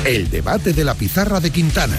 El debate de la pizarra de Quintana.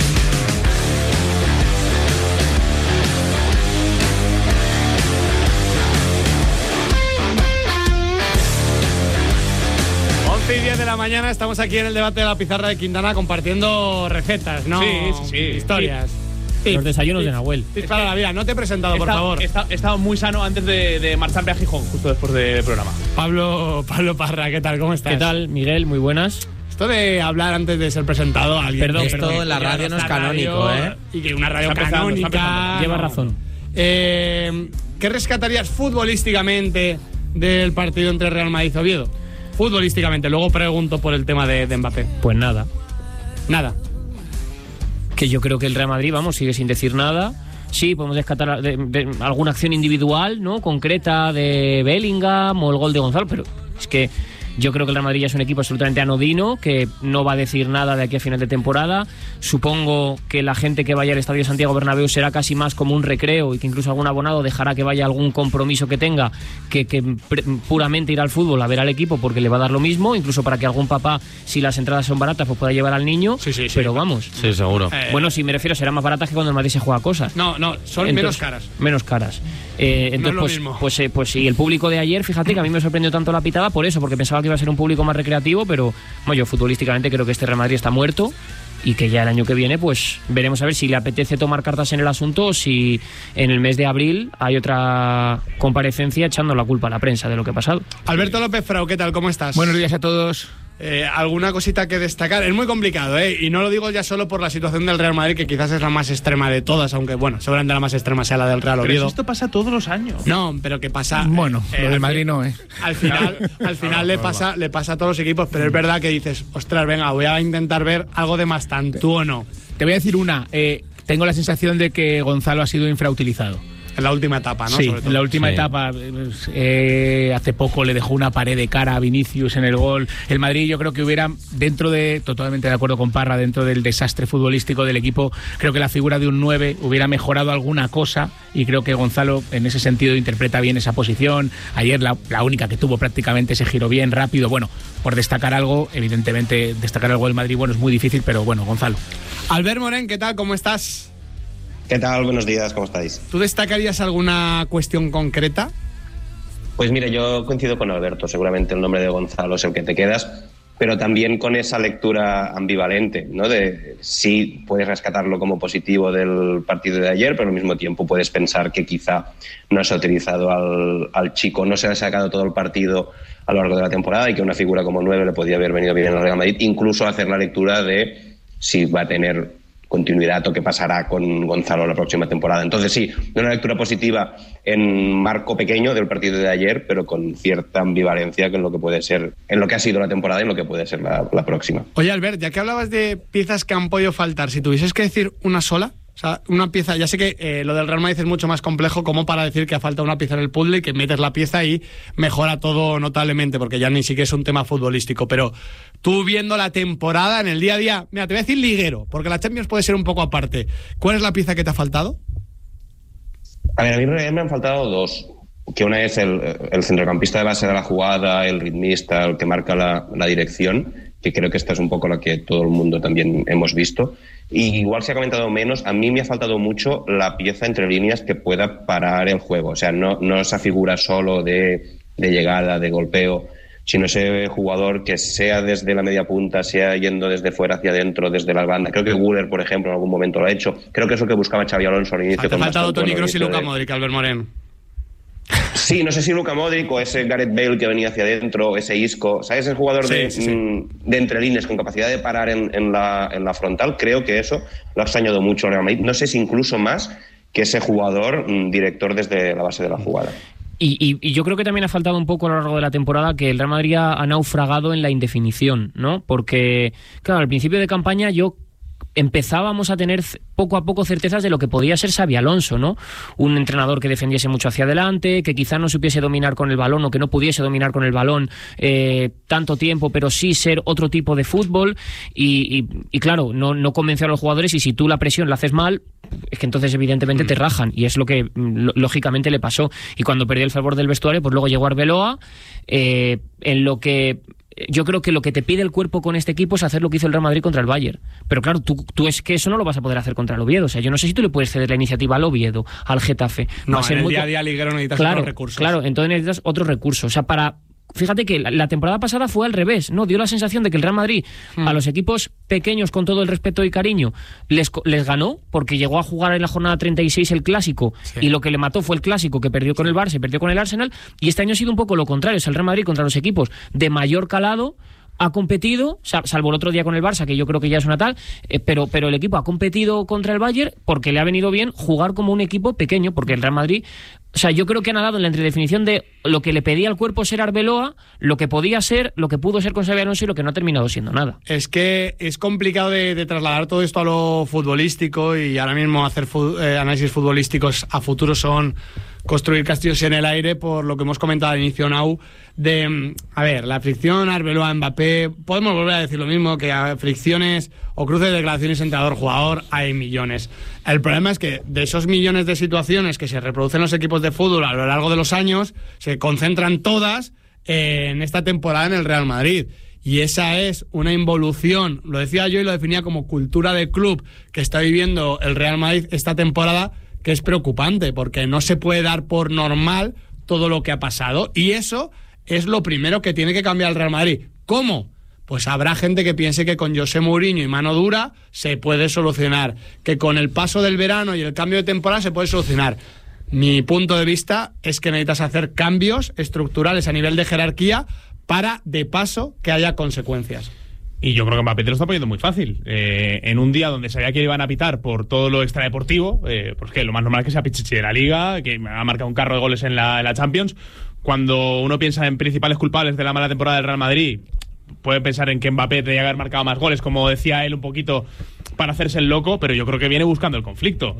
Y 10 de la mañana estamos aquí en el debate de la pizarra de Quintana compartiendo recetas, ¿no? Sí. Historias. Sí. Los desayunos de Nahuel. Para la vida, no te he presentado, por favor. He estado muy sano antes de marcharme a Gijón, justo después del programa. Pablo Parra, ¿qué tal? ¿Cómo estás? ¿Qué tal, Miguel? Muy buenas. Esto de hablar antes de ser presentado a alguien. Esto en la radio no es canónico, ¿eh? Y que una radio canónica. Lleva razón. ¿Qué rescatarías futbolísticamente del partido entre Real Madrid y Oviedo? Futbolísticamente, luego pregunto por el tema de Mbappé. Pues nada. Que yo creo que el Real Madrid, sigue sin decir nada. Sí, podemos rescatar de alguna acción individual, ¿no? Concreta de Bellingham o el gol de Gonzalo, pero es que yo creo que el Real Madrid ya es un equipo absolutamente anodino, que no va a decir nada de aquí a final de temporada. Supongo que la gente que vaya al Estadio Santiago Bernabéu será casi más como un recreo y que incluso algún abonado dejará que vaya algún compromiso que tenga que puramente ir al fútbol a ver al equipo porque le va a dar lo mismo, incluso para que algún papá, si las entradas son baratas, pues pueda llevar al niño. Sí. Pero vamos. Sí, seguro. Bueno, si me refiero, serán más baratas que cuando el Madrid se juega cosas. No, son menos caras. Menos caras. Entonces, no pues sí, el público de ayer, fíjate que a mí me sorprendió tanto la pitada por eso, porque pensaba que iba a ser un público más recreativo, pero yo futbolísticamente creo que este Real Madrid está muerto y que ya el año que viene pues veremos a ver si le apetece tomar cartas en el asunto o si en el mes de abril hay otra comparecencia echando la culpa a la prensa de lo que ha pasado. Alberto López Frau, ¿qué tal? ¿Cómo estás? Buenos días a todos. ¿Alguna cosita que destacar? Es muy complicado, y no lo digo ya solo por la situación del Real Madrid, que quizás es la más extrema de todas, aunque bueno, seguramente la más extrema sea la del Real Oviedo. Pero esto pasa todos los años. No, pero que pasa... Bueno, lo del Madrid no, Al final le pasa a todos los equipos, pero es verdad que dices, ostras, venga, voy a intentar ver algo de más tan, ¿tú o no? Te voy a decir una. Tengo la sensación de que Gonzalo ha sido infrautilizado. En la última etapa, ¿no? Sí, en la última etapa. Hace poco le dejó una pared de cara a Vinicius en el gol. El Madrid, yo creo que hubiera, totalmente de acuerdo con Parra, dentro del desastre futbolístico del equipo, creo que la figura de un 9 hubiera mejorado alguna cosa y creo que Gonzalo en ese sentido interpreta bien esa posición. Ayer la única que tuvo prácticamente se giró bien, rápido. Bueno, por destacar algo, evidentemente destacar algo del Madrid, es muy difícil, pero bueno, Gonzalo. Albert Morén, ¿qué tal? ¿Cómo estás? ¿Qué tal? Buenos días, ¿cómo estáis? ¿Tú destacarías alguna cuestión concreta? Pues mire, yo coincido con Alberto, seguramente el nombre de Gonzalo es el que te quedas, pero también con esa lectura ambivalente, ¿no? De sí puedes rescatarlo como positivo del partido de ayer, pero al mismo tiempo puedes pensar que quizá no se ha utilizado al chico, no se ha sacado todo el partido a lo largo de la temporada y que una figura como 9 le podía haber venido bien al Real Madrid, incluso hacer la lectura de si va a tener continuidad o qué pasará con Gonzalo la próxima temporada. Entonces sí, una lectura positiva en marco pequeño del partido de ayer, pero con cierta ambivalencia en lo que puede ser, en lo que ha sido la temporada y en lo que puede ser la próxima. Oye, Albert, ya que hablabas de piezas que han podido faltar, si tuvieses que decir una sola, o sea, una pieza, ya sé que lo del Real Madrid es mucho más complejo como para decir que ha faltado una pieza en el puzzle y que metes la pieza y mejora todo notablemente, porque ya ni siquiera es un tema futbolístico, pero tú viendo la temporada en el día a día, mira, te voy a decir liguero, porque la Champions puede ser un poco aparte. ¿Cuál es la pieza que te ha faltado? A ver, a mí me han faltado dos, que una es el centrocampista de base de la jugada, el ritmista, el que marca la dirección, que creo que esta es un poco la que todo el mundo también hemos visto. Y igual se ha comentado menos, a mí me ha faltado mucho la pieza entre líneas que pueda parar el juego. O sea, no esa figura solo de llegada, de golpeo, sino ese jugador que sea desde la media punta, sea yendo desde fuera hacia adentro, desde la banda. Creo que Güler, por ejemplo, en algún momento lo ha hecho. Creo que es lo que buscaba Xabi Alonso al inicio. Te ha faltado Toni Kroos y Luka Modric, Albert Morén. Sí, no sé si Luka Modric o ese Gareth Bale que venía hacia adentro, ese Isco, ¿sabes? El jugador de entre líneas con capacidad de parar en la frontal. Creo que eso lo ha extrañado mucho el Real Madrid. No sé si incluso más que ese jugador director desde la base de la jugada. Y yo creo que también ha faltado un poco a lo largo de la temporada que el Real Madrid ha naufragado en la indefinición, ¿no? Porque, claro, al principio de campaña empezábamos a tener poco a poco certezas de lo que podía ser Xabi Alonso, ¿no? Un entrenador que defendiese mucho hacia adelante, que quizá no supiese dominar con el balón o que no pudiese dominar con el balón tanto tiempo, pero sí ser otro tipo de fútbol y claro, no convencer a los jugadores, y si tú la presión la haces mal, es que entonces evidentemente te rajan, y es lo que lógicamente le pasó. Y cuando perdió el favor del vestuario, pues luego llegó Arbeloa, en lo que yo creo que lo que te pide el cuerpo con este equipo es hacer lo que hizo el Real Madrid contra el Bayern. Pero claro, tú es que eso no lo vas a poder hacer contra el Oviedo. O sea, yo no sé si tú le puedes ceder la iniciativa al Oviedo, al Getafe. No, en el día a día liguero necesitas otros recursos. Claro, entonces necesitas otros recursos. O sea, fíjate que la temporada pasada fue al revés, ¿no? Dio la sensación de que el Real Madrid a los equipos pequeños, con todo el respeto y cariño, les ganó, porque llegó a jugar en la jornada 36 el Clásico, y lo que le mató fue el Clásico, que perdió con el Barça y perdió con el Arsenal, y este año ha sido un poco lo contrario. O sea, el Real Madrid contra los equipos de mayor calado ha competido, salvo el otro día con el Barça, que yo creo que ya es una tal, pero el equipo ha competido contra el Bayern porque le ha venido bien jugar como un equipo pequeño, porque el Real Madrid, o sea, yo creo que han dado en la entredefinición de lo que le pedía al cuerpo ser Arbeloa, lo que podía ser, lo que pudo ser con Xabi Alonso y lo que no ha terminado siendo nada. Es que es complicado de trasladar todo esto a lo futbolístico, y ahora mismo hacer análisis futbolísticos a futuro son construir castillos en el aire, por lo que hemos comentado al inicio, Nau, la fricción Arbeloa-Mbappé, podemos volver a decir lo mismo, que a fricciones o cruces de declaraciones entrenador-jugador hay millones. El problema es que de esos millones de situaciones que se reproducen en los equipos de fútbol a lo largo de los años, se concentran todas en esta temporada en el Real Madrid. Y esa es una involución, lo decía yo y lo definía como cultura de club, que está viviendo el Real Madrid esta temporada, que es preocupante, porque no se puede dar por normal todo lo que ha pasado, y eso es lo primero que tiene que cambiar el Real Madrid. ¿Cómo? Pues habrá gente que piense que con José Mourinho y mano dura se puede solucionar, que con el paso del verano y el cambio de temporada se puede solucionar. Mi punto de vista es que necesitas hacer cambios estructurales a nivel de jerarquía para, de paso, que haya consecuencias. Y yo creo que Mbappé te lo está poniendo muy fácil. En un día donde sabía que iban a pitar por todo lo extradeportivo, porque lo más normal es que sea Pichichi de la Liga, que ha marcado un carro de goles en la Champions. Cuando uno piensa en principales culpables de la mala temporada del Real Madrid, puede pensar en que Mbappé tenía que haber marcado más goles, como decía él, un poquito para hacerse el loco, pero yo creo que viene buscando el conflicto.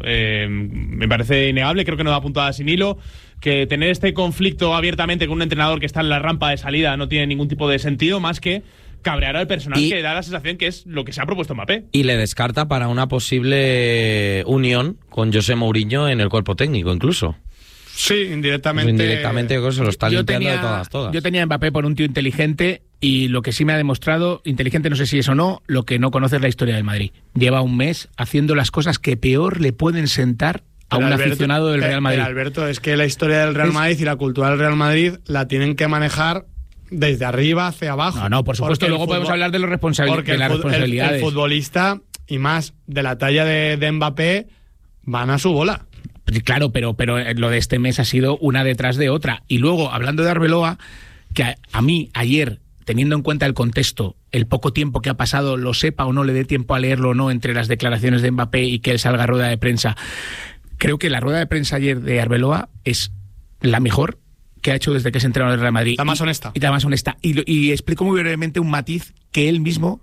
Me parece innegable, creo que no da puntada sin hilo, que tener este conflicto abiertamente con un entrenador que está en la rampa de salida no tiene ningún tipo de sentido, más que cabrear al personal, que da la sensación que es lo que se ha propuesto Mbappé. Y le descarta para una posible unión con José Mourinho en el cuerpo técnico, incluso. Sí, indirectamente. Pues indirectamente yo creo que se lo está limpiando de todas. Yo tenía a Mbappé por un tío inteligente, y lo que sí me ha demostrado, inteligente no sé si es o no, lo que no conoce es la historia del Madrid. Lleva un mes haciendo las cosas que peor le pueden sentar a un aficionado del Real Madrid. Pero Alberto, es que la historia del Real Madrid y la cultura del Real Madrid la tienen que manejar desde arriba hacia abajo. No, por supuesto, luego podemos hablar de las responsabilidades. El futbolista, y más de la talla de Mbappé, van a su bola. Claro, pero lo de este mes ha sido una detrás de otra. Y luego, hablando de Arbeloa, que a mí ayer, teniendo en cuenta el contexto, el poco tiempo que ha pasado, lo sepa o no, le dé tiempo a leerlo o no, entre las declaraciones de Mbappé y que él salga a rueda de prensa, creo que la rueda de prensa ayer de Arbeloa es la mejor que ha hecho desde que es entrenador del Real Madrid. La más honesta. Y la más honesta. Y explico muy brevemente un matiz que él mismo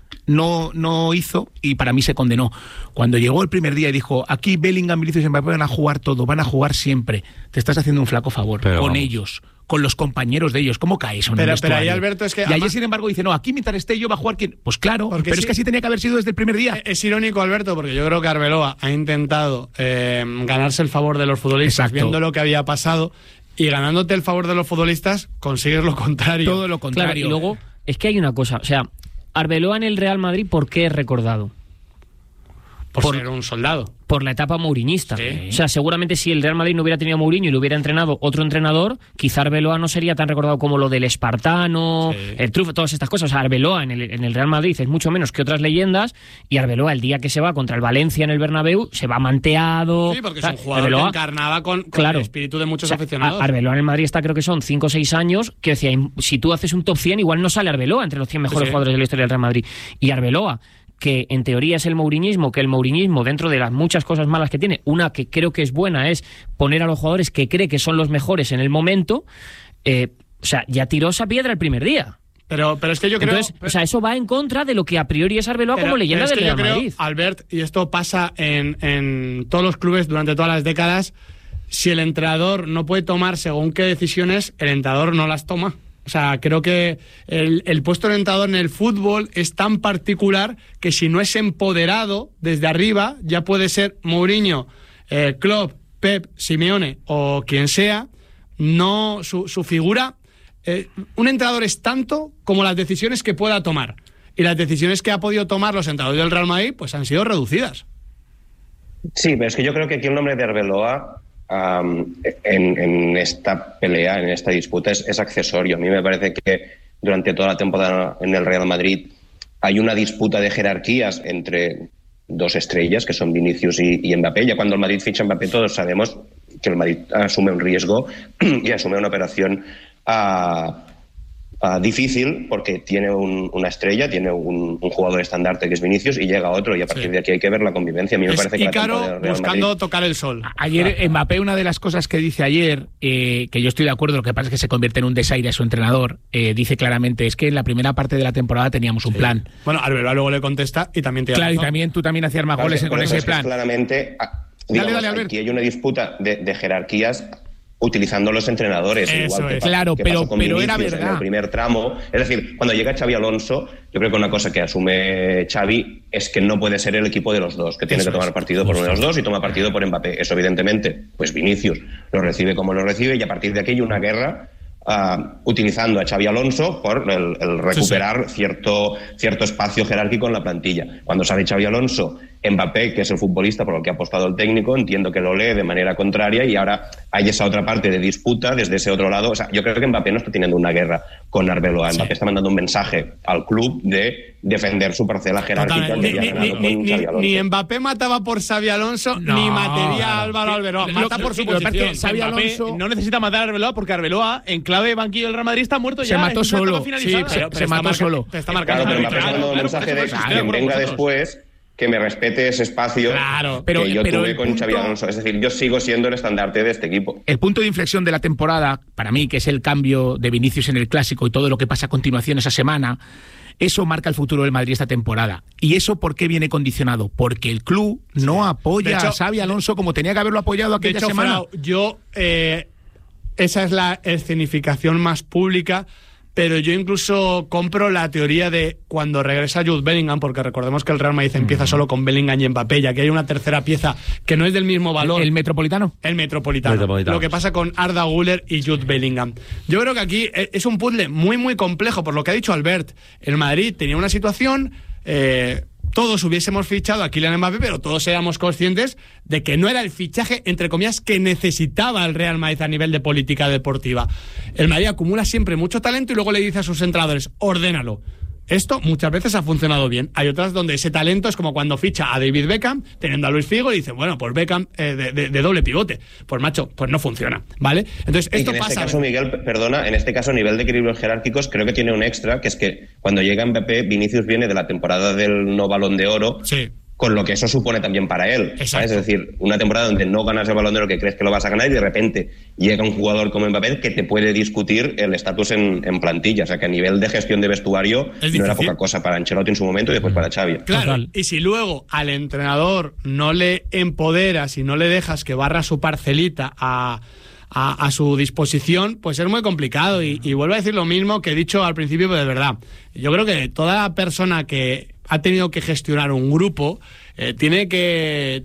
no hizo, y para mí se condenó. Cuando llegó el primer día y dijo, aquí Bellingham, Vinicius y Mbappé van a jugar todo, van a jugar siempre, te estás haciendo un flaco favor. Pero con vamos. Ellos, con los compañeros de ellos. ¿Cómo cae eso? Pero ahí, Alberto, es que... Y ayer, sin embargo, dice, no, aquí mientras esté yo va a jugar quien... Pues claro, pero es que así tenía que haber sido desde el primer día. Es irónico, Alberto, porque yo creo que Arbeloa ha intentado ganarse el favor de los futbolistas. Exacto. Viendo lo que había pasado, y ganándote el favor de los futbolistas consigues lo contrario. Todo lo contrario. Claro, y luego, es que hay una cosa, o sea, Arbeloa en el Real Madrid, ¿por qué es recordado? Por ser un soldado. Por la etapa mourinhista. Sí. O sea, seguramente si el Real Madrid no hubiera tenido a Mourinho y lo hubiera entrenado otro entrenador, quizá Arbeloa no sería tan recordado como lo del espartano, el trufo, todas estas cosas. O sea, Arbeloa en el Real Madrid es mucho menos que otras leyendas, y Arbeloa el día que se va contra el Valencia en el Bernabéu se va manteado. Sí, porque es un jugador que encarnaba con el espíritu de muchos aficionados. Arbeloa en el Madrid está, creo que son 5 o 6 años, que decía, si tú haces un top 100, igual no sale Arbeloa entre los 100 mejores jugadores de la historia del Real Madrid. Y Arbeloa, que en teoría es el mouriñismo, que el mouriñismo, dentro de las muchas cosas malas que tiene, una que creo que es buena es poner a los jugadores que cree que son los mejores en el momento, o sea, ya tiró esa piedra el primer día. Pero es que yo creo... Entonces, o sea, eso va en contra de lo que a priori es Arbeloa como leyenda del Real Madrid. Albert, y esto pasa en todos los clubes durante todas las décadas, si el entrenador no puede tomar según qué decisiones, el entrenador no las toma. O sea, creo que el puesto de entrenador en el fútbol es tan particular que si no es empoderado desde arriba, ya puede ser Mourinho, Klopp, Pep, Simeone o quien sea, no su figura un entrenador es tanto como las decisiones que pueda tomar. Y las decisiones que ha podido tomar los entrenadores del Real Madrid pues han sido reducidas. Sí, pero es que yo creo que aquí el nombre de Arbeloa en esta pelea, en esta disputa, es accesorio. A mí me parece que durante toda la temporada en el Real Madrid hay una disputa de jerarquías entre dos estrellas, que son Vinicius y Mbappé. Ya cuando el Madrid ficha a Mbappé, todos sabemos que el Madrid asume un riesgo y asume una operación difícil, porque tiene una estrella, tiene un jugador estandarte que es Vinicius, y llega otro, y a partir de aquí hay que ver la convivencia. A mí me parece que Ícaro buscando Madrid, tocar el sol. Ayer Mbappé, una de las cosas que dice ayer, que yo estoy de acuerdo, lo que pasa es que se convierte en un desaire a su entrenador, dice claramente, es que en la primera parte de la temporada teníamos un plan. Bueno, Arbeloa luego le contesta y también te claro, y también tú también hacías más goles con ese plan. Claramente, digamos, dale, aquí hay una disputa de jerarquías utilizando los entrenadores. Eso igual que es. Claro, pero era verdad. En el primer tramo, es decir, cuando llega Xavi Alonso, yo creo que una cosa que asume Xavi es que no puede ser el equipo de los dos, que tiene que tomar partido por uno de los dos y toma partido por Mbappé. Eso, evidentemente, pues Vinicius lo recibe como lo recibe, y a partir de aquí hay una guerra utilizando a Xavi Alonso por el recuperar cierto espacio jerárquico en la plantilla. Cuando sale Xavi Alonso, Mbappé, que es el futbolista por el que ha apostado el técnico, entiendo que lo lee de manera contraria, y ahora hay esa otra parte de disputa desde ese otro lado. O sea, yo creo que Mbappé no está teniendo una guerra con Arbeloa. Mbappé está mandando un mensaje al club de defender su parcela jerárquica. Ni Mbappé mataba por Xavi Alonso, ni matería a Álvaro Arbeloa. Mata por su posición. Xavi Alonso no necesita matar a Arbeloa, porque Arbeloa, en clave banquillo del Real Madrid, está muerto ya. Se mató solo. Se mató solo. Te está marcando. Claro, pero Mbappé está mandando un mensaje de quien venga después, que me respete ese espacio que yo tuve con Xavi Alonso. Es decir, yo sigo siendo el estandarte de este equipo. El punto de inflexión de la temporada, para mí, que es el cambio de Vinicius en el Clásico y todo lo que pasa a continuación esa semana, eso marca el futuro del Madrid esta temporada. ¿Y eso por qué viene condicionado? Porque el club no apoya a Xavi Alonso como tenía que haberlo apoyado aquella semana. Esa es la escenificación más pública. Pero yo incluso compro la teoría de cuando regresa Jude Bellingham, porque recordemos que el Real Madrid empieza solo con Bellingham y Mbappé, ya que hay una tercera pieza que no es del mismo valor. ¿El Metropolitano? El Metropolitano. Lo que pasa con Arda Güler y Jude Bellingham. Yo creo que aquí es un puzzle muy, muy complejo, por lo que ha dicho Albert. El Madrid tenía una situación... todos hubiésemos fichado a Kylian Mbappé, pero todos éramos conscientes de que no era el fichaje, entre comillas, que necesitaba el Real Madrid a nivel de política deportiva. El Madrid acumula siempre mucho talento y luego le dice a sus entrenadores, ordénalo. Esto muchas veces ha funcionado bien. Hay otras donde ese talento es como cuando ficha a David Beckham, teniendo a Luis Figo, y dicen, bueno, pues Beckham de doble pivote. Pues macho, pues no funciona, ¿vale? Entonces, esto pasa... En este caso, Miguel, perdona, en este caso, a nivel de equilibrios jerárquicos, creo que tiene un extra, que es que cuando llega Mbappé, Vinicius viene de la temporada del no Balón de Oro. Sí. Con lo que eso supone también para él. ¿Sabes? Es decir, una temporada donde no ganas el Balón de Oro que crees que lo vas a ganar, y de repente llega un jugador como Mbappé que te puede discutir el estatus en plantilla. O sea, que a nivel de gestión de vestuario no era poca cosa para Ancelotti en su momento y después para Xavi. Claro, y si luego al entrenador no le empoderas y no le dejas que barra su parcelita a su disposición, pues es muy complicado. Y vuelvo a decir lo mismo que he dicho al principio, pero de verdad, yo creo que toda persona que ha tenido que gestionar un grupo tiene que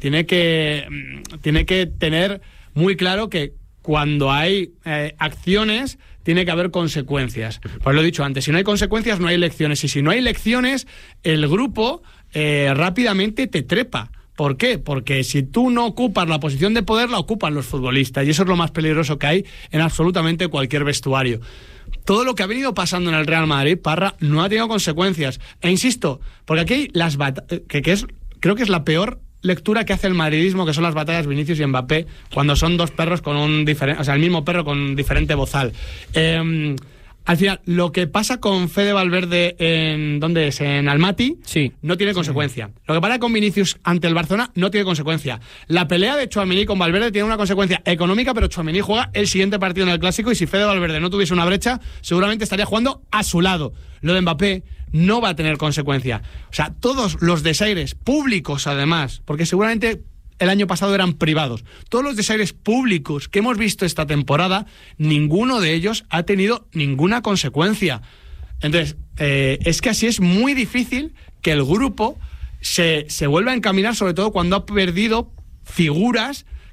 tener muy claro que cuando hay acciones tiene que haber consecuencias. Pues lo he dicho antes, si no hay consecuencias no hay elecciones, y si no hay elecciones el grupo rápidamente te trepa. ¿Por qué? Porque si tú no ocupas la posición de poder, la ocupan los futbolistas, y eso es lo más peligroso que hay en absolutamente cualquier vestuario. Todo lo que ha venido pasando en el Real Madrid, Parra, no ha tenido consecuencias. E insisto, porque aquí hay las creo que es la peor lectura que hace el madridismo, que son las batallas Vinicius y Mbappé, cuando son dos perros con el mismo perro con diferente bozal. Al final, lo que pasa con Fede Valverde ¿dónde es? En Almaty, sí, no tiene consecuencia. Lo que pasa con Vinicius ante el Barcelona no tiene consecuencia. La pelea de Tchouaméni con Valverde tiene una consecuencia económica, pero Tchouaméni juega el siguiente partido en el Clásico, y si Fede Valverde no tuviese una brecha, seguramente estaría jugando a su lado. Lo de Mbappé no va a tener consecuencia. O sea, todos los desaires públicos, además, porque seguramente el año pasado eran privados, todos los desaires públicos que hemos visto esta temporada, ninguno de ellos ha tenido ninguna consecuencia. Entonces, es que así es muy difícil que el grupo se vuelva a encaminar, sobre todo cuando ha perdido figuras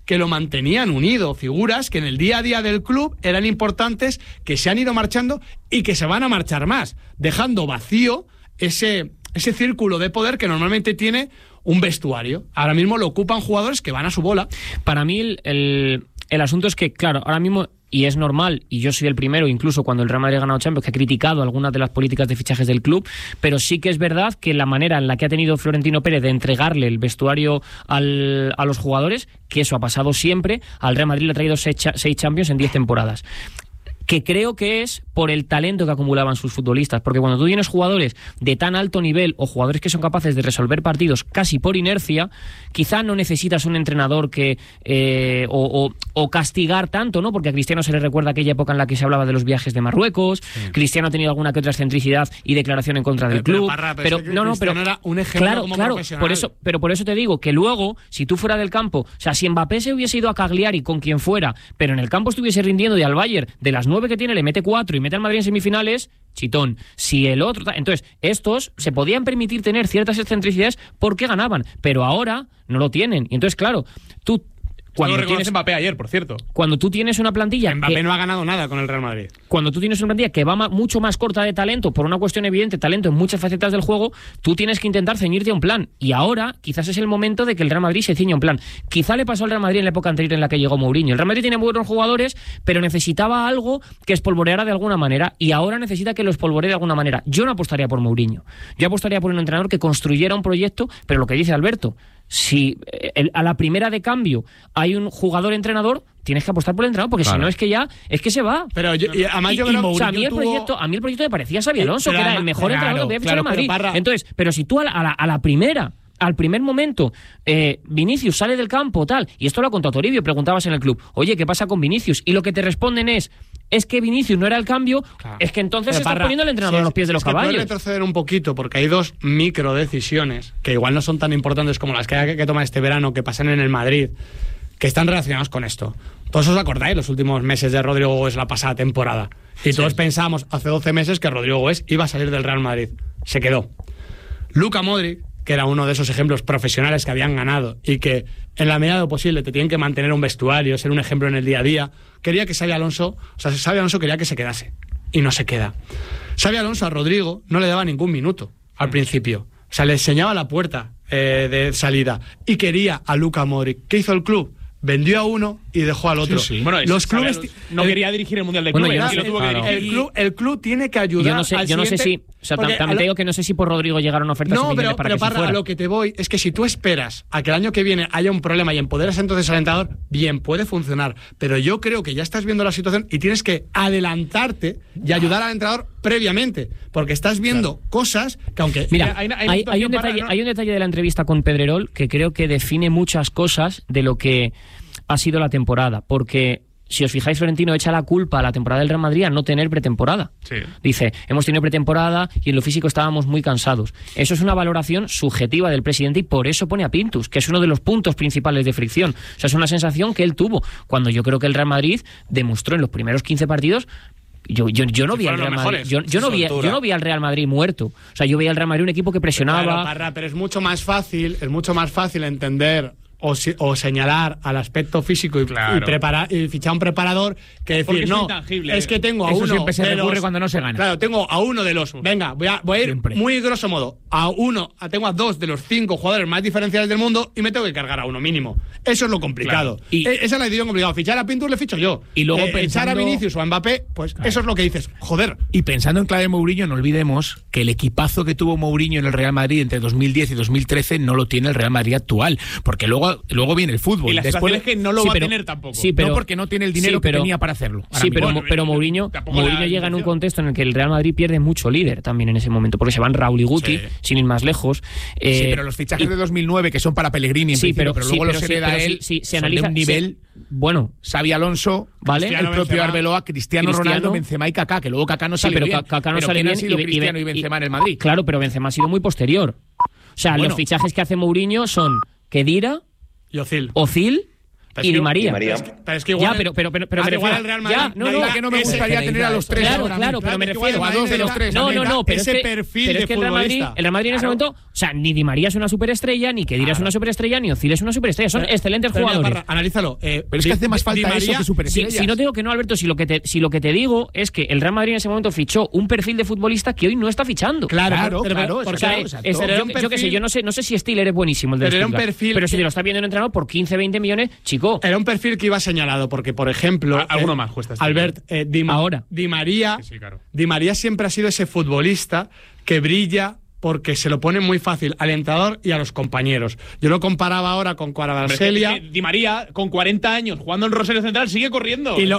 que lo mantenían unido, figuras que en el día a día del club eran importantes, que se han ido marchando y que se van a marchar más, dejando vacío ese círculo de poder que normalmente tiene un vestuario. Ahora mismo lo ocupan jugadores que van a su bola. Para mí el asunto es que, claro, ahora mismo, y es normal, y yo soy el primero, incluso cuando el Real Madrid ha ganado Champions, que ha criticado algunas de las políticas de fichajes del club, pero sí que es verdad que la manera en la que ha tenido Florentino Pérez de entregarle el vestuario a los jugadores, que eso ha pasado siempre, al Real Madrid le ha traído 6 Champions en 10 temporadas. Que creo que es por el talento que acumulaban sus futbolistas, porque cuando tú tienes jugadores de tan alto nivel o jugadores que son capaces de resolver partidos casi por inercia, quizá no necesitas un entrenador que o castigar tanto, ¿no? Porque a Cristiano se le recuerda aquella época en la que se hablaba de los viajes de Marruecos. Sí. Cristiano ha tenido alguna que otra excentricidad y declaración en contra del club, pero era un ejemplo como profesional. Por eso te digo que luego, si tú fuera del campo, o sea, si Mbappé se hubiese ido a Cagliari con quien fuera, pero en el campo estuviese rindiendo y al Bayern de las 9 que tiene le mete 4 y mete al Madrid en semifinales, chitón. Si el otro... Entonces, estos se podían permitir tener ciertas excentricidades porque ganaban, pero ahora no lo tienen. Y entonces, claro, tú... Cuando tienes Mbappé ayer, por cierto. Cuando tú tienes una plantilla... Mbappé no ha ganado nada con el Real Madrid. Cuando tú tienes una plantilla que va mucho más corta de talento, por una cuestión evidente, talento en muchas facetas del juego, tú tienes que intentar ceñirte a un plan. Y ahora, quizás es el momento de que el Real Madrid se ciña a un plan. Quizá le pasó al Real Madrid en la época anterior en la que llegó Mourinho. El Real Madrid tiene buenos jugadores, pero necesitaba algo que espolvoreara de alguna manera, y ahora necesita que lo espolvoree de alguna manera. Yo no apostaría por Mourinho. Yo apostaría por un entrenador que construyera un proyecto, pero lo que dice Alberto... Si a la primera de cambio hay un jugador-entrenador, tienes que apostar por el entrenador, porque claro, si no es que se va. Pero a mí el proyecto me parecía Xabi Alonso, que era el mejor entrenador que había fichado en Madrid. Entonces, pero si tú a la primera, al primer momento, Vinicius sale del campo, tal, y esto lo ha contado Toribio, preguntabas en el club, oye, ¿qué pasa con Vinicius? Y lo que te responden es que Vinicius no era el cambio, claro, es que entonces se está poniendo el entrenador en los pies de los caballos. Puedes retroceder un poquito, porque hay 2 micro decisiones que igual no son tan importantes como las que hay que tomar este verano, que pasan en el Madrid, que están relacionados con esto. Todos os acordáis los últimos meses de Rodrigo Gómez la pasada temporada. Y todos pensábamos hace 12 meses que Rodrigo Gómez iba a salir del Real Madrid. Se quedó. Luka Modric, que era uno de esos ejemplos profesionales que habían ganado y que en la medida de lo posible te tienen que mantener un vestuario, ser un ejemplo en el día a día, quería que Xabi Alonso quería que se quedase y no se queda. Xabi Alonso a Rodrigo no le daba ningún minuto al principio, o sea, le enseñaba la puerta de salida y quería a Luka Modric. ¿Qué hizo el club? Vendió a uno y dejó al otro. Sí. Bueno, los clubes no quería dirigir el Mundial de Clubes. El club tiene que ayudar. Yo no sé si, o sea, también te digo que no sé si por Rodrigo llegaron ofertas suficientes para que se fuera. A lo que te voy es que si tú esperas a que el año que viene haya un problema y empoderas entonces al entrenador, bien, puede funcionar, pero yo creo que ya estás viendo la situación y tienes que adelantarte y ayudar al entrenador previamente, porque estás viendo cosas que aunque... Mira, hay un detalle de la entrevista con Pedrerol que creo que define muchas cosas de lo que ha sido la temporada, porque si os fijáis, Florentino echa la culpa a la temporada del Real Madrid a no tener pretemporada. Sí. Dice, hemos tenido pretemporada y en lo físico estábamos muy cansados. Eso es una valoración subjetiva del presidente y por eso pone a Pintus, que es uno de los puntos principales de fricción. O sea, es una sensación que él tuvo, cuando yo creo que el Real Madrid demostró en los primeros 15 partidos. Yo no vi al Real Madrid. Yo no vi al Real Madrid muerto. O sea, yo veía al Real Madrid un equipo que presionaba. Claro, pero es mucho más fácil entender o señalar al aspecto físico y preparar y fichar un preparador que decir, no, es que tengo a eso uno siempre se de recurre los, cuando no se gana. Claro, tengo a uno de los, venga, voy a ir siempre, muy grosso modo, tengo a 2 de los 5 jugadores más diferenciales del mundo y me tengo que cargar a uno mínimo. Eso es lo complicado. Claro. Esa es la decisión complicada. Fichar a Pintus le ficho yo. Y luego echar a Vinicius o a Mbappé, pues claro, eso es lo que dices, joder. Y pensando en clave Mourinho, no olvidemos que el equipazo que tuvo Mourinho en el Real Madrid entre 2010 y 2013 no lo tiene el Real Madrid actual, porque luego viene el fútbol. Y la situación es que no lo va a tener tampoco. Sí, pero, no porque no tiene el dinero que tenía para hacerlo. Sí, pero Mourinho llega en un contexto en el que el Real Madrid pierde mucho líder también en ese momento, porque se van Raúl y Guti, sin ir más lejos. Sí, pero los fichajes de 2009 que son para Pellegrini, pero luego los hereda él, se analiza de un nivel... Bueno, Xabi Alonso, ¿vale? El propio Arbeloa, Cristiano Ronaldo, Benzema y Kaká, que luego Kaká no sale bien. Pero Kaká no sale bien. Cristiano y Benzema en el Madrid. Claro, pero Benzema ha sido muy posterior. O sea, los fichajes que hace Mourinho son Khedira, y Ozil y Di María. Pero es que igual, pero me refiero, igual el Real Madrid. Que no me gustaría tener a los tres. Claro, pero me refiero a dos de los tres. No, pero ese es perfil pero de es que el Real Madrid en ese momento, o sea, ni Di María es una superestrella, ni Khedira es una superestrella, ni Özil es una superestrella, son excelentes jugadores. Parra, analízalo. Pero es que hace más falta eso que superestrellas. Si no digo que no, Alberto, si lo que te digo es que el Real Madrid en ese momento fichó un perfil de futbolista que hoy no está fichando. Claro. Yo qué sé, yo no sé si Stiller es buenísimo el del Stuttgart, pero si te lo está viendo en entrenador por 15, 20 millones, chico. Era un perfil que iba señalado, porque, por ejemplo, alguno más cuesta. Albert, Di María, sí, claro. Di María siempre ha sido ese futbolista que brilla porque se lo pone muy fácil al entrenador y a los compañeros. Yo lo comparaba ahora con Kvaratskhelia. Di María, con 40 años, jugando en Rosario Central, sigue corriendo. Y lo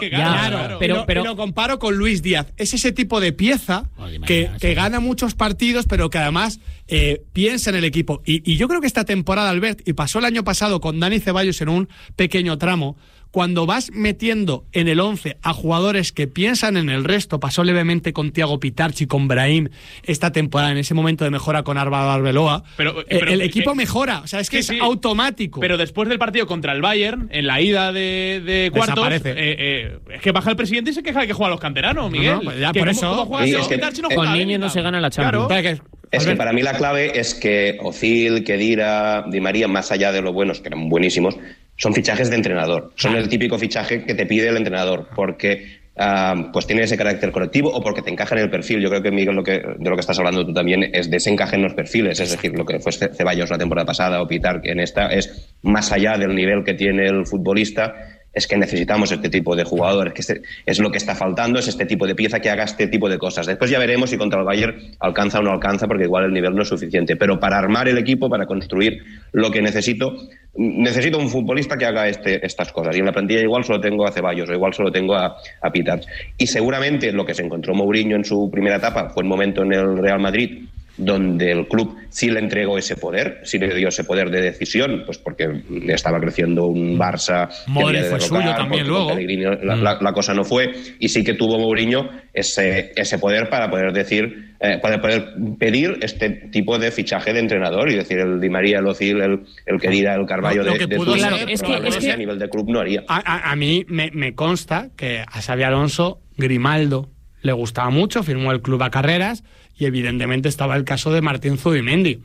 comparo con Luis Díaz. Es ese tipo de pieza que gana muchos partidos, pero que además piensa en el equipo. Y yo creo que esta temporada, Albert, y pasó el año pasado con Dani Ceballos en un pequeño tramo, cuando vas metiendo en el 11 a jugadores que piensan en el resto, pasó levemente con Thiago Pitarchi, con Brahim, esta temporada, en ese momento de mejora con Álvaro Arbeloa, el equipo mejora, o sea, es que es automático. Pero después del partido contra el Bayern, en la ida de cuartos, es que baja el presidente y se queja de que juega a los canteranos, Miguel. Pues ya por eso. Con niños no se gana la Champions. Claro. Es que para mí la clave es que Özil, Khedira, Di María, más allá de lo buenos, que eran buenísimos, son fichajes de entrenador. Son el típico fichaje que te pide el entrenador, porque pues tiene ese carácter colectivo o porque te encaja en el perfil. Yo creo que, Miguel, de lo que estás hablando tú también es de ese encaje en los perfiles. Es decir, lo que fue Ceballos la temporada pasada o Pitar, que en esta es más allá del nivel que tiene el futbolista. Es que necesitamos este tipo de jugadores, que es lo que está faltando, es este tipo de pieza que haga este tipo de cosas. Después ya veremos si contra el Bayern alcanza o no alcanza, porque igual el nivel no es suficiente. Pero para armar el equipo, para construir lo que necesito un futbolista que haga estas cosas. Y en la plantilla igual solo tengo a Ceballos, o igual solo tengo a Pitar. Y seguramente lo que se encontró Mourinho en su primera etapa fue el momento en el Real Madrid donde el club sí le entregó ese poder, sí le dio ese poder de decisión, pues porque estaba creciendo un Barça Modric fue suyo también luego. La cosa no fue, y sí que tuvo Mourinho ese poder para poder decir, para poder pedir este tipo de fichaje de entrenador y decir el Di María, el Özil, el Khedira, el Carvalho lo que pudo ser, es que a nivel de club no haría. A mí me consta que a Xabi Alonso, Grimaldo le gustaba mucho, firmó el club a carreras. Y evidentemente estaba el caso de Martín Zubimendi.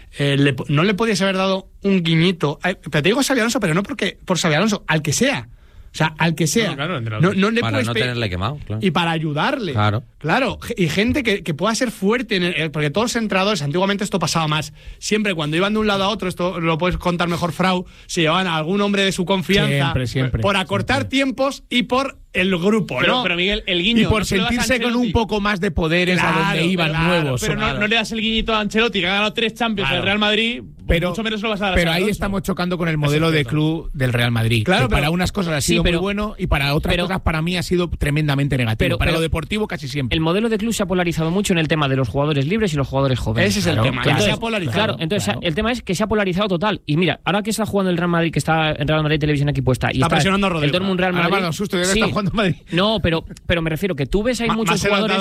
No le podías haber dado un guiñito. Pero te digo Xabi Alonso, pero no por Xabi Alonso, al que sea. O sea, al que sea. No le para no tenerle quemado, claro. Y para ayudarle. Claro. Y gente que pueda ser fuerte. Porque todos los entrenadores, antiguamente esto pasaba más. Siempre cuando iban de un lado a otro, esto lo puedes contar mejor, Frau, se llevaban a algún hombre de su confianza siempre, por acortar tiempos y por el grupo, ¿no? Pero Miguel, el guiño. Y por sentirse con un poco más de poderes a donde iban nuevos. Pero no le das el guiñito a Ancelotti, que ha ganado 3 Champions del Real Madrid, mucho menos lo vas a dar. Pero ahí estamos chocando con el modelo de club del Real Madrid. Claro, que para unas cosas ha sido muy bueno y para otras cosas para mí ha sido tremendamente negativo. Para lo deportivo casi siempre. El modelo de club se ha polarizado mucho en el tema de los jugadores libres y los jugadores jóvenes. Ese es el tema. Entonces, se ha polarizado. Entonces el tema es que se ha polarizado total. Y mira, ahora que está jugando el Real Madrid, que está en Real Madrid Televisión aquí puesta, y está presionando a Rodrigo. El Dortmund Real Madrid. Ahora me ha dado susto, está jugando Madrid. No, pero me refiero que tú ves hay muchos jugadores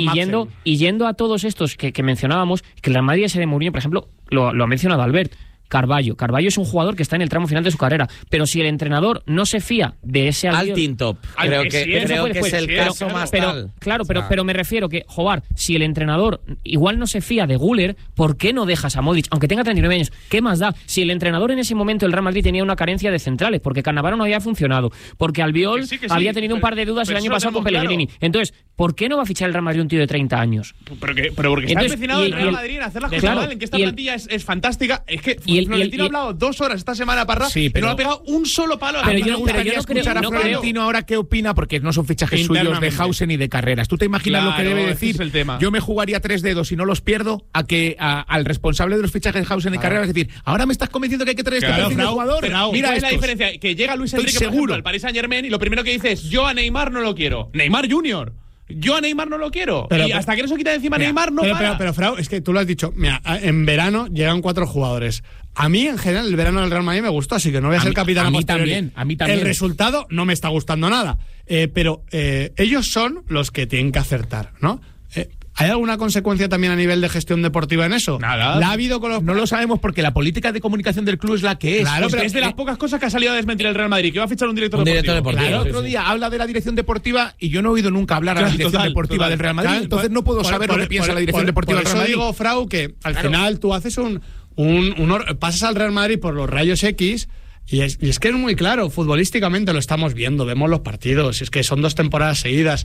y yendo a todos estos que mencionábamos, que el Real Madrid ese de Mourinho, por ejemplo, lo ha mencionado Albert. Carvalho es un jugador que está en el tramo final de su carrera, pero si el entrenador no se fía de ese Altintop, creo que es el caso más tal. Claro, pero me refiero que, Jovar, si el entrenador igual no se fía de Güler, ¿por qué no dejas a Modric? Aunque tenga 39 años, ¿qué más da? Si el entrenador en ese momento el Real Madrid tenía una carencia de centrales, porque Cannavaro no había funcionado, porque Albiol había tenido un par de dudas el año pasado con Pellegrini. Claro. Entonces, ¿por qué no va a fichar el Real Madrid un tío de 30 años? Pero porque está empecinado el Real Madrid en hacer las cosas mal, en que esta plantilla es fantástica. Es que Florentino ha hablado 2 horas esta semana para pero no ha pegado un solo palo. Pero yo no quería escuchar a Florentino ahora qué opina, porque no son fichajes suyos de Hausen y de Carreras. ¿Tú te imaginas lo que debe decir? Yo me jugaría 3 dedos y no los pierdo al responsable de los fichajes de Hausen y Carreras, es decir, ahora me estás convenciendo que hay que traer este perfil de jugador. Mira la diferencia, que llega Luis Enrique, por ejemplo, al Paris Saint-Germain y lo primero que dice es: yo a Neymar no lo quiero. Neymar Junior. Yo a Neymar no lo quiero. Y hasta que no se quita de encima Neymar no para. Pero Frau, es que tú lo has dicho. Mira, en verano llegan 4 jugadores. A mí, en general, el verano del Real Madrid me gustó, así que no voy a ser capitán a posteriori. A mí también. El resultado no me está gustando nada. Pero ellos son los que tienen que acertar, ¿no? ¿Hay alguna consecuencia también a nivel de gestión deportiva en eso? Nada. ¿La ha habido con los... No lo sabemos porque la política de comunicación del club es la que es. Claro, Pues pero es de las pocas cosas que ha salido a desmentir el Real Madrid, que va a fichar un director deportivo. Claro, el sí, otro sí. día habla de la dirección deportiva y yo no he oído nunca hablar a la Claro, dirección total, deportiva total. del Real Madrid. Claro, Entonces no puedo saber lo que piensa la dirección deportiva del Real Madrid. Por eso digo, Frau, que al Claro. final tú haces pasas al Real Madrid por los rayos X y es que es muy claro, futbolísticamente lo estamos viendo, vemos los partidos, es que son 2 temporadas seguidas.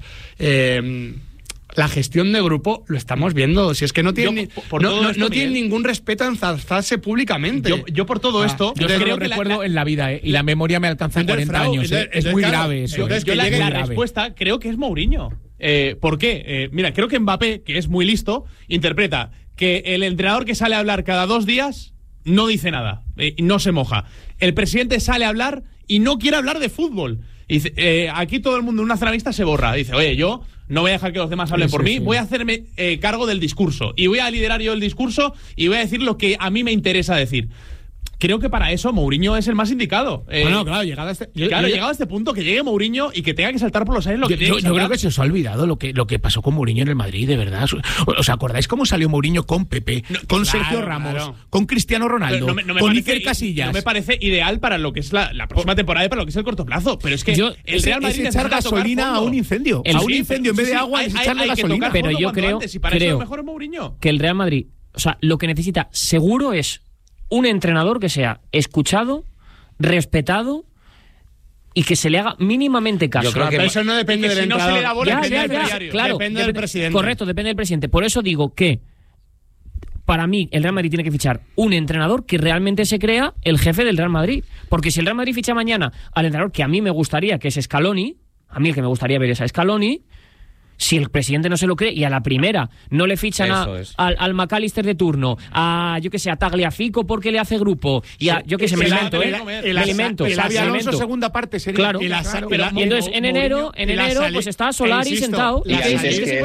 La gestión de grupo lo estamos viendo, si es que no tiene tiene ningún respeto a enzarzarse públicamente. Yo por todo esto, Yo creo que recuerdo en la vida, y la memoria me alcanza 40 años. Es muy grave eso. Yo la respuesta creo que es Mourinho. ¿Por qué? Mira, creo que Mbappé, que es muy listo, interpreta que el entrenador que sale a hablar cada 2 días no dice nada, no se moja. El presidente sale a hablar y no quiere hablar de fútbol. Dice, aquí todo el mundo en una zona mixta se borra. Dice, oye, yo no voy a dejar que los demás hablen por mí, voy a hacerme cargo del discurso y voy a liderar yo el discurso y voy a decir lo que a mí me interesa decir. Creo que para eso Mourinho es el más indicado. Bueno, claro, llegado llegado a este punto, que llegue Mourinho y que tenga que saltar por los aires lo que tiene que Yo saltar. creo que se os ha olvidado lo que pasó con Mourinho en el Madrid, de verdad. ¿Os acordáis cómo salió Mourinho con Pepe, con Sergio Ramos, con Cristiano Ronaldo, con Iker Casillas? No me parece ideal para lo que es la próxima temporada y para lo que es el corto plazo. Pero es que el Real Madrid es echar gasolina a un incendio. A un incendio en vez de agua es echarle gasolina. Pero yo creo que el Real Madrid, o sea, lo que necesita seguro es un entrenador que sea escuchado, respetado y que se le haga mínimamente caso. Yo creo que eso no depende del entrenador. No se le da bola, depende del diario. Claro, depende del presidente. Correcto, depende del presidente. Por eso digo que para mí el Real Madrid tiene que fichar un entrenador que realmente se crea el jefe del Real Madrid. Porque si el Real Madrid ficha mañana al entrenador que a mí me gustaría, que es Scaloni, a mí el que me gustaría ver es a Scaloni, si el presidente no se lo cree y a la primera no le fichan al McAllister de turno, a yo que sé, a Tagliafico porque le hace grupo y a yo que sé, me invento, el Xabi Alonso segunda parte sería claro. Y entonces en enero pues está Solari sentado y antes que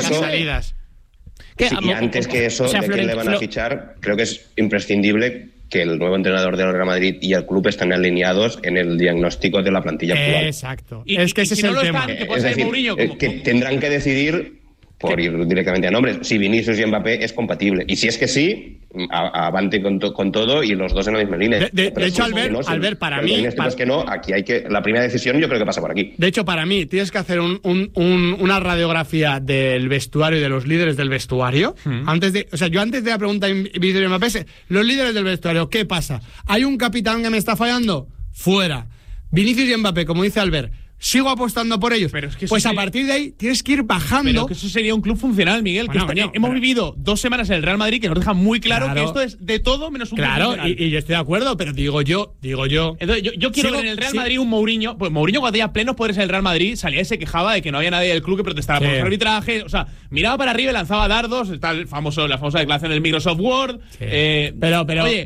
eso antes que eso de que le van a fichar, creo que es imprescindible que el nuevo entrenador del Real Madrid y el club estén alineados en el diagnóstico de la plantilla actual. Exacto. Es que ese es el tema. Es decir, que tendrán que decidir, por ir directamente a nombres, si Vinicius y Mbappé es compatible. Y si es que sí, avante con todo y los dos en la misma línea. De hecho, Albert, para mí... Es que no, aquí hay que... La primera decisión yo creo que pasa por aquí. De hecho, para mí, tienes que hacer una radiografía del vestuario y de los líderes del vestuario. Antes de la pregunta de Vinicius y Mbappé, los líderes del vestuario, ¿qué pasa? ¿Hay un capitán que me está fallando? Fuera. Vinicius y Mbappé, como dice Albert, ¿sigo apostando por ellos? Pero es que pues a partir de ahí tienes que ir bajando. Pero que eso sería un club funcional, Miguel. Hemos vivido 2 semanas en el Real Madrid que nos deja muy claro que esto es de todo menos un club funcional. Y yo estoy de acuerdo, pero digo yo. Entonces, yo quiero ver en el Real Madrid un Mourinho. Pues Mourinho, cuando tenía plenos poderes en el Real Madrid, salía y se quejaba de que no había nadie del club que protestara por los arbitrajes. O sea, miraba para arriba y lanzaba dardos. Está la famosa declaración del Microsoft Word. Sí. Pero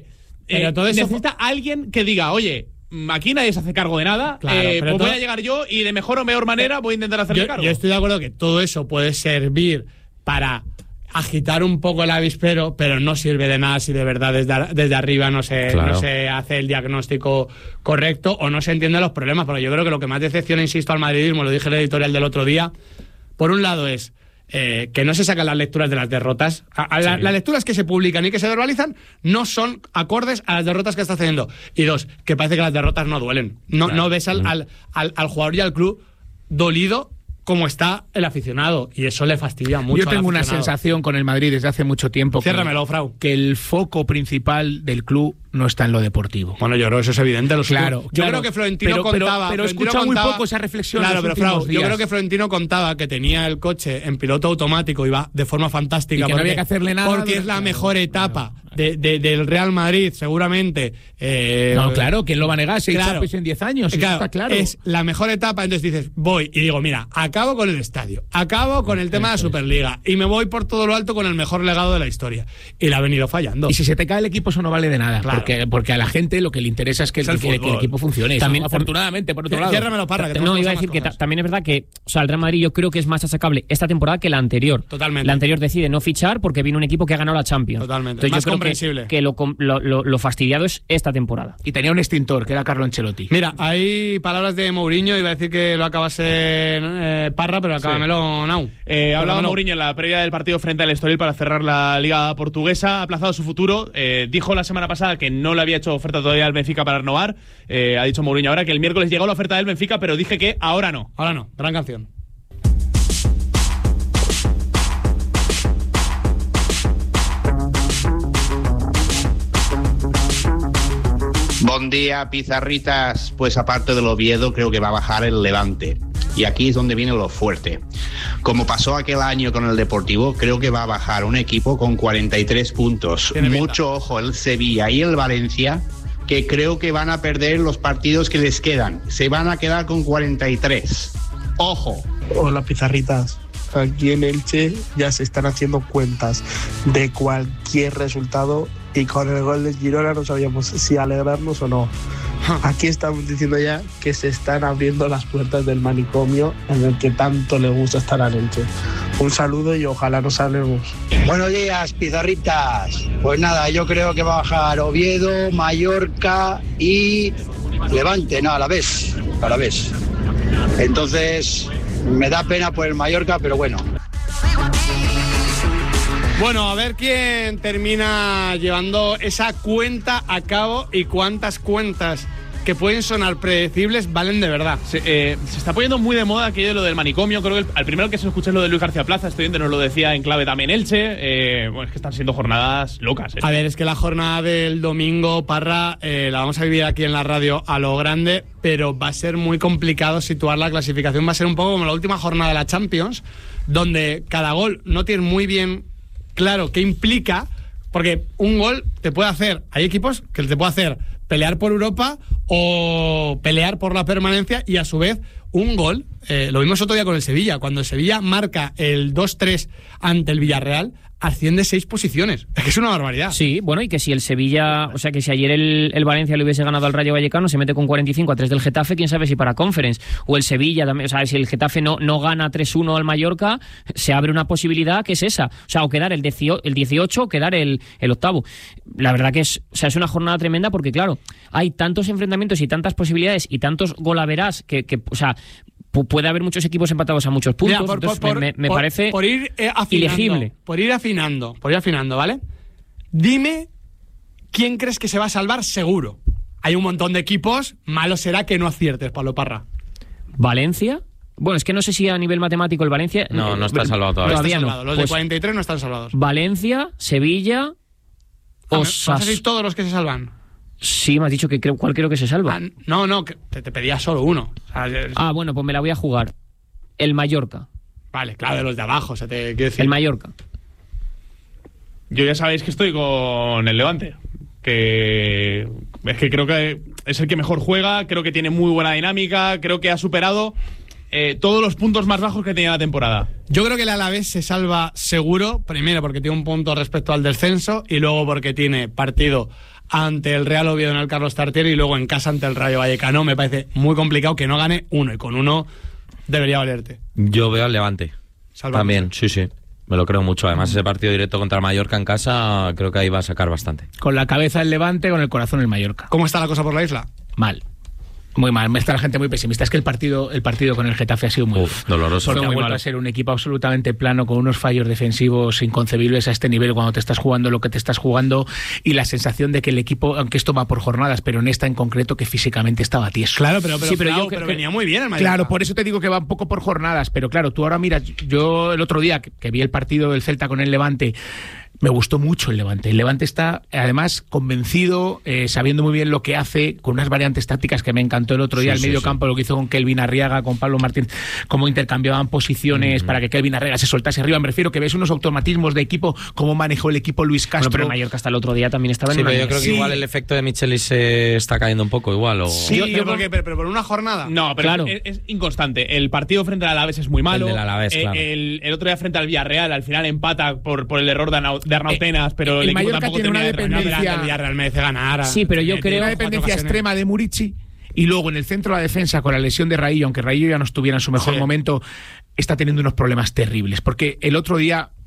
todo eso necesita alguien que diga, oye, aquí nadie se hace cargo de nada, pues voy a llegar yo y de mejor o peor manera voy a intentar hacerme cargo. Yo estoy de acuerdo que todo eso puede servir para agitar un poco el avispero, pero no sirve de nada si de verdad desde arriba no se hace el diagnóstico correcto o no se entienden los problemas, porque yo creo que lo que más decepciona, insisto, al madridismo, lo dije en el editorial del otro día, por un lado es que no se sacan las lecturas de las derrotas. Las lecturas que se publican y que se verbalizan no son acordes a las derrotas que está haciendo. Y 2, que parece que las derrotas no duelen. No ves al jugador y al club dolido como está el aficionado, y eso le fastidia mucho. Yo tengo una sensación con el Madrid desde hace mucho tiempo. Ciérramelo, Frau. Que el foco principal del club no está en lo deportivo. Bueno, yo creo que eso es evidente. Claro. Yo creo que Florentino contaba... Pero he escuchado muy poco esa reflexión. Claro, pero Frau, yo creo que Florentino contaba que tenía el coche en piloto automático y va de forma fantástica. Y que no había que hacerle nada. Porque es la mejor etapa del Real Madrid, seguramente. No, claro, ¿quién lo va a negar? 6 Champions en 10 años, claro, está claro. Es la mejor etapa, entonces dices, voy y digo, mira, acabo con el estadio, acabo con el tema de la Superliga y me voy por todo lo alto con el mejor legado de la historia. Y le ha venido fallando. Y si se te cae el equipo, eso no vale de nada. Claro. Porque a la gente lo que le interesa es que el equipo funcione. También, afortunadamente, por otro lado. Ciérramelo, Parra, que no, iba a decir que también es verdad que, o sea, el Real Madrid yo creo que es más achacable esta temporada que la anterior. Totalmente. La anterior decide no fichar porque vino un equipo que ha ganado la Champions. Totalmente. Entonces, Más yo creo comprensible. que lo fastidiado es esta temporada. Y tenía un extintor, que era Carlo Ancelotti. Mira, hay palabras de Mourinho, iba a decir que lo acabase Parra, pero acábamelo Nau. Ha hablado Mourinho en la previa del partido frente al Estoril para cerrar la Liga Portuguesa, ha aplazado su futuro, dijo la semana pasada que no le había hecho oferta todavía al Benfica para renovar, ha dicho Mourinho ahora que el miércoles llegó la oferta del Benfica, pero dije que ahora no. Ahora no, gran canción. Buen día, pizarritas. Pues aparte del Oviedo, creo que va a bajar el Levante. Y aquí es donde viene lo fuerte. Como pasó aquel año con el Deportivo, creo que va a bajar un equipo con 43 puntos. Mucho ojo el Sevilla y el Valencia, que creo que van a perder los partidos que les quedan. Se van a quedar con 43. ¡Ojo! Hola, pizarritas. Aquí en Elche ya se están haciendo cuentas de cualquier resultado y con el gol de Girona no sabíamos si alegrarnos o no. Aquí estamos diciendo ya que se están abriendo las puertas del manicomio en el que tanto le gusta estar a Elche. Un saludo y ojalá nos hablemos. Buenos días, pizarritas. Pues nada, yo creo que va a bajar Oviedo, Mallorca y Levante, no, a la vez. Entonces, me da pena por el Mallorca, pero bueno. Bueno, a ver quién termina llevando esa cuenta a cabo y cuántas cuentas que pueden sonar predecibles valen de verdad. Se está poniendo muy de moda aquello de lo del manicomio. Creo que al primero que se escucha es lo de Luis García Plaza. Estoy viendo, nos lo decía en clave también Elche. Bueno, es que están siendo jornadas locas. A ver, es que la jornada del domingo, Parra, la vamos a vivir aquí en la radio a lo grande, pero va a ser muy complicado situar la clasificación. Va a ser un poco como la última jornada de la Champions, donde cada gol no tiene muy bien claro qué implica, porque un gol te puede hacer, hay equipos que te puede hacer pelear por Europa o pelear por la permanencia, y a su vez un gol, lo vimos otro día con el Sevilla, cuando el Sevilla marca el 2-3 ante el Villarreal, asciende 6 posiciones. Es que es una barbaridad. Sí, bueno, y que si el Sevilla, o sea, que si ayer el Valencia le hubiese ganado al Rayo Vallecano, se mete con 45 a 3 del Getafe, quién sabe si para Conference. O el Sevilla también, o sea, si el Getafe no gana 3-1 al Mallorca, se abre una posibilidad que es esa. O sea, o quedar el 18 o quedar el octavo. La verdad que es una jornada tremenda porque, claro, hay tantos enfrentamientos y tantas posibilidades y tantos golaverás que o sea, puede haber muchos equipos empatados a muchos puntos. Mira, me parece por ir ilegible. Por ir afinando, ¿vale? Dime quién crees que se va a salvar seguro. Hay un montón de equipos, malo será que no aciertes, Pablo Parra. ¿Valencia? Bueno, es que no sé si a nivel matemático el Valencia... No está salvado todavía. Todavía no. Los de 43 no están salvados. Valencia, Sevilla... ¿Vas a decir todos los que se salvan? Sí, me has dicho que ¿cuál creo que se salva? No, que te pedía solo uno. O sea, bueno, pues me la voy a jugar. El Mallorca. Vale, claro, de los de abajo, o sea, te quiero decir. El Mallorca. Yo ya sabéis que estoy con el Levante. Que es que creo que es el que mejor juega, creo que tiene muy buena dinámica, creo que ha superado todos los puntos más bajos que tenía la temporada. Yo creo que el Alavés se salva seguro, primero porque tiene un punto respecto al descenso y luego porque tiene partido ante el Real Oviedo en el Carlos Tartiere y luego en casa ante el Rayo Vallecano. Me parece muy complicado que no gane uno, y con uno debería valerte. Yo veo al Levante. Salvamos. También, sí. Me lo creo mucho. Además, ese partido directo contra el Mallorca en casa, creo que ahí va a sacar bastante. Con la cabeza el Levante, con el corazón el Mallorca. ¿Cómo está la cosa por la isla? Mal. Muy mal, me está la gente muy pesimista. Es que el partido con el Getafe ha sido muy doloroso. Porque ha vuelto a ser un equipo absolutamente plano, con unos fallos defensivos inconcebibles a este nivel cuando te estás jugando lo que te estás jugando, y la sensación de que el equipo, aunque esto va por jornadas, pero en esta en concreto, que físicamente estaba tieso. Claro, pero venía muy bien el Mallorca. Claro, por eso te digo que va un poco por jornadas, pero claro, tú ahora miras, yo el otro día que vi el partido del Celta con el Levante, me gustó mucho el Levante. El Levante está, además, convencido, sabiendo muy bien lo que hace, con unas variantes tácticas que me encantó el otro día, el medio campo, lo que hizo con Kelvin Arriaga, con Pablo Martín, cómo intercambiaban posiciones para que Kelvin Arriaga se soltase arriba. Me refiero que ves unos automatismos de equipo, cómo manejó el equipo Luis Castro. Bueno, pero el Mallorca hasta el otro día también estaba en una... pero yo creo que igual el efecto de Michelis se está cayendo un poco igual. O... Sí, pero por una jornada. No, pero claro, es inconstante. El partido frente al Alavés es muy malo. El del Alavés, claro. El otro día frente al Villarreal, al final empata por el error de Arnau Tenas, pero el Mallorca tiene una dependencia. El Villarreal merece ganar. Sí, pero yo creo una dependencia extrema de Murici, y luego en el centro de la defensa, con la lesión de Raillo, aunque Raillo ya no estuviera en su mejor momento, está teniendo unos problemas terribles. Porque el otro día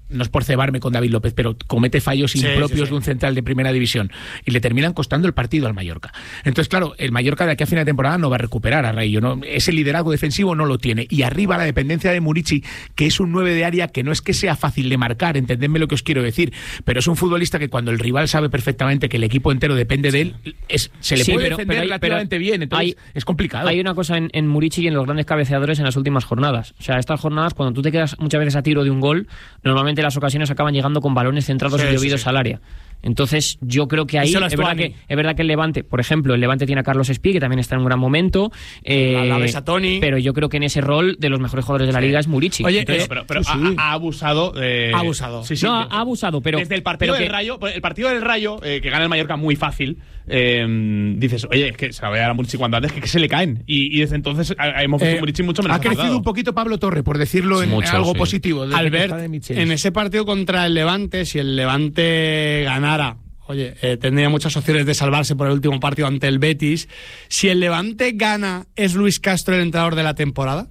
no es por cebarme con David López, pero comete fallos impropios de un central de primera división y le terminan costando el partido al Mallorca. Entonces, claro, el Mallorca de aquí a final de temporada no va a recuperar a Raillo, ¿no? Ese liderazgo defensivo no lo tiene. Y arriba la dependencia de Murici, que es un 9 de área que no es que sea fácil de marcar, entendedme lo que os quiero decir, pero es un futbolista que cuando el rival sabe perfectamente que el equipo entero depende de él, se le puede defender relativamente bien, entonces es complicado. Hay una cosa en Murici y en los grandes cabeceadores en las últimas jornadas. O sea, estas jornadas, cuando tú te quedas muchas veces a tiro de un gol, normalmente las ocasiones acaban llegando con balones centrados y llovidos al área. Entonces, yo creo que ahí es verdad que el Levante, por ejemplo, el Levante tiene a Carlos Espí, que también está en un gran momento. La ves a Toni. Pero yo creo que en ese rol de los mejores jugadores de la liga es Murici. Oye, pero ha abusado. Ha abusado. Sí, no, ha abusado, pero. Desde el partido del Rayo, que gana el Mallorca muy fácil, dices, oye, es que se la voy a dar a Murici cuando antes, que se le caen. Y desde entonces hemos visto Murici mucho menos. Ha crecido un poquito Pablo Torre, por decirlo en algo positivo. Albert, en ese partido contra el Levante, si el Levante ganara, oye, tendría muchas opciones de salvarse por el último partido ante el Betis. Si el Levante gana, ¿es Luis Castro el entrenador de la temporada?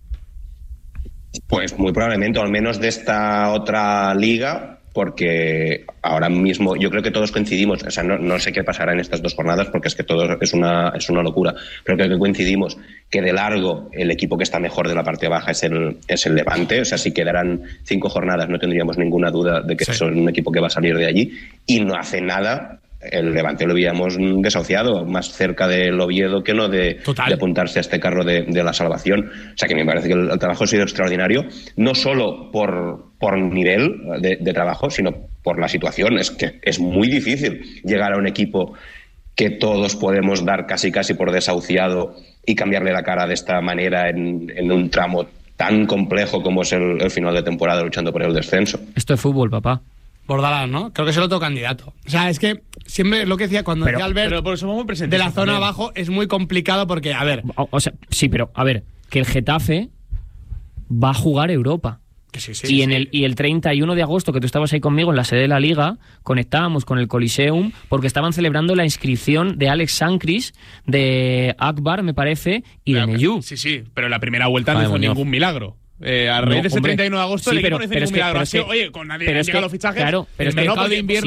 Pues muy probablemente, o al menos de esta otra liga, porque ahora mismo yo creo que todos coincidimos, o sea, no sé qué pasará en estas 2 jornadas, porque es que todo es una locura, pero creo que coincidimos que de largo el equipo que está mejor de la parte baja es el Levante. O sea, si quedaran 5 jornadas no tendríamos ninguna duda de que es un equipo que va a salir de allí, y no hace nada. El Levante lo habíamos desahuciado, más cerca del Oviedo que no de apuntarse a este carro de la salvación. O sea, que me parece que el trabajo ha sido extraordinario, no solo por nivel de trabajo, sino por la situación. Es que es muy difícil llegar a un equipo que todos podemos dar casi por desahuciado y cambiarle la cara de esta manera en un tramo tan complejo como es el final de temporada luchando por el descenso. Esto es fútbol, papá. Bordalás, ¿no? Creo que es el otro candidato. O sea, es que siempre lo que decía cuando decía Albert, pero por eso somos muy presentes de la zona también. abajo es muy complicado porque, a ver... O sea, sí, pero, a ver, que el Getafe va a jugar Europa. Y el 31 de agosto, que tú estabas ahí conmigo en la sede de la Liga, conectábamos con el Coliseum porque estaban celebrando la inscripción de Alex Sancris, de Akbar, me parece, y de Neyú. Sí, pero en la primera vuelta no hizo ningún milagro. A raíz de ese 31 de agosto el equipo no hizo ningún milagro. Oye, con nadie han llegado los fichajes. Claro, pero el mercado de invierno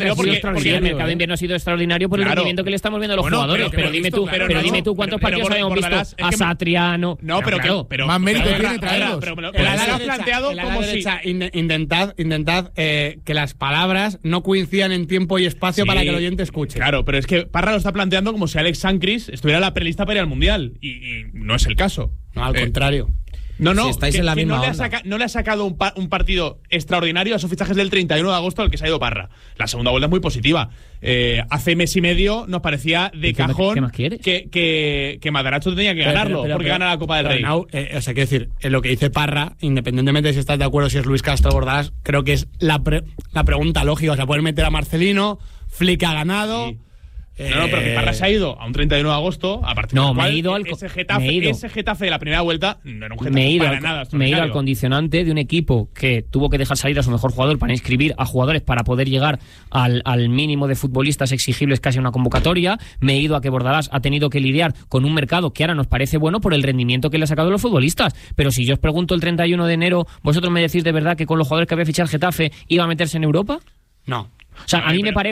el mercado de invierno ha sido extraordinario por el rendimiento que le estamos viendo a los jugadores. Pero dime tú cuántos partidos habíamos visto a Satriano. No, pero más mérito tiene traerlos. Pero lo has planteado como si... Intentad que las palabras no coincidan en tiempo y espacio para que el oyente escuche. Claro, pero es que Parra lo está planteando como si Alex Sancris estuviera en la prelista para ir al Mundial. Y no es el caso. No, al contrario. No, si estáis en la misma no le ha sacado un partido extraordinario a esos fichajes del 31 de agosto al que se ha ido Parra. La segunda vuelta es muy positiva. Hace mes y medio nos parecía de cajón ¿qué más quieres? que Matarazzo tenía que ganarlo porque gana la Copa del Rey. O sea, quiero decir, en lo que dice Parra, independientemente de si estás de acuerdo si es Luis Castro o Bordalás, creo que es la pregunta lógica. O sea, poder meter a Marcelino, Flick ha ganado... Sí. No, pero que Parra se ha ido a un 31 de agosto a partir del cual ese Getafe de la primera vuelta no era un Getafe para nada. Me he ido al condicionante de un equipo que tuvo que dejar salir a su mejor jugador para inscribir a jugadores para poder llegar al mínimo de futbolistas exigibles casi a una convocatoria. Me he ido a que Bordalás ha tenido que lidiar con un mercado que ahora nos parece bueno por el rendimiento que le ha sacado a los futbolistas. Pero si yo os pregunto el 31 de enero, ¿vosotros me decís de verdad que con los jugadores que había fichado el Getafe iba a meterse en Europa? No. O sea, a mí me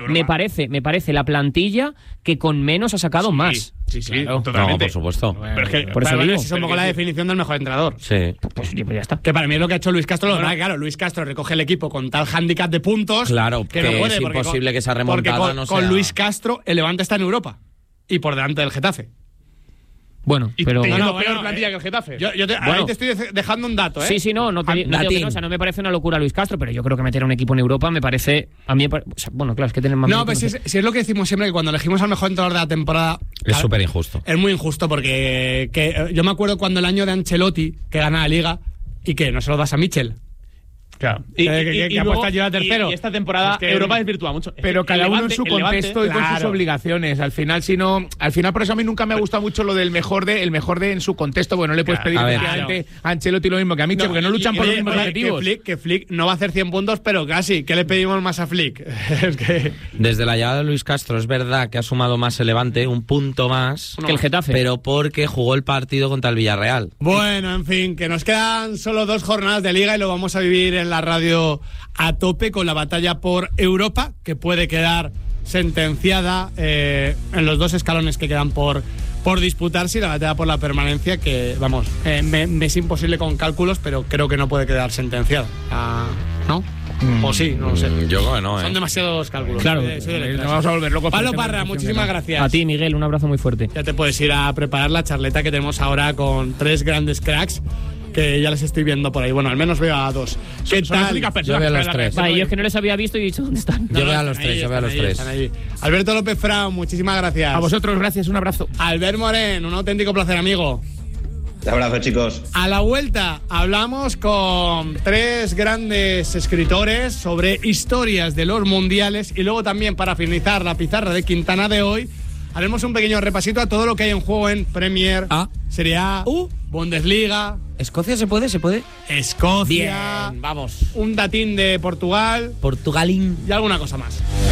parece la plantilla que con menos ha sacado más. Sí, claro. Totalmente. No, por supuesto. Pero es que, por eso digo. Es un poco la definición del mejor entrenador. Sí. Pues ya está. Que para mí es lo que ha hecho Luis Castro. Claro, Luis Castro recoge el equipo con tal hándicap de puntos. Claro, que no puede. Es imposible que esa remontada no sea... Con Luis Castro, el Levante está en Europa. Y por delante del Getafe. Bueno, pero... peor plantilla que el Getafe. Ahí te estoy dejando un dato, ¿eh? Sí, no te digo que no, o sea, no me parece una locura Luis Castro, pero yo creo que meter a un equipo en Europa me parece... A mí, o sea, bueno, claro, es que tienen más... No, pero si es lo que decimos siempre, que cuando elegimos al mejor entrenador de la temporada... Es súper injusto. Es muy injusto porque yo me acuerdo cuando el año de Ancelotti, que gana la Liga, y que no se lo das a Michel. Claro. Que apuesta yo a tercero. Y esta temporada Europa desvirtúa mucho. Pero cada uno en su contexto y con sus obligaciones. Al final, por eso a mí nunca me ha gustado mucho lo del mejor de en su contexto. Bueno, no le puedes pedir efectivamente a Ancelotti lo mismo que a Michel, porque no luchan por los mismos objetivos. Que Flick no va a hacer 100 puntos, pero casi. ¿Qué le pedimos más a Flick? Es que... Desde la llegada de Luis Castro es verdad que ha sumado más el Levante, un punto más que el Getafe, pero porque jugó el partido contra el Villarreal. Bueno, en fin, que nos quedan solo 2 jornadas de Liga y lo vamos a vivir en la radio a tope con la batalla por Europa, que puede quedar sentenciada en los 2 escalones que quedan por disputarse, y la batalla por la permanencia, que vamos, me es imposible con cálculos, pero creo que no puede quedar sentenciada, ¿no? O sí, no lo sé. Yo creo que no, Son demasiados cálculos. Claro, Soy de letras. nos vamos a volver locos. Pablo Parra, muchísimas gracias. A ti, Miguel, un abrazo muy fuerte. Ya te puedes ir a preparar la charleta que tenemos ahora con 3 grandes cracks que ya les estoy viendo por ahí. Bueno, al menos veo a 2. ¿Qué tal? Yo veo a los 3. Vale, yo es que no les había visto y he dicho, ¿dónde están? Yo veo a los 3, yo veo a los 3. Alberto López Frao, muchísimas gracias. A vosotros, gracias, un abrazo. Albert Morén, un auténtico placer, amigo. Un abrazo, chicos. A la vuelta hablamos con 3 grandes escritores sobre historias de los mundiales, y luego también, para finalizar la pizarra de Quintana de hoy, haremos un pequeño repasito a todo lo que hay en juego en Premier, Serie A, Bundesliga. ¿Escocia se puede? Escocia. Bien, vamos. Un datín de Portugal. Portugalín. Y alguna cosa más.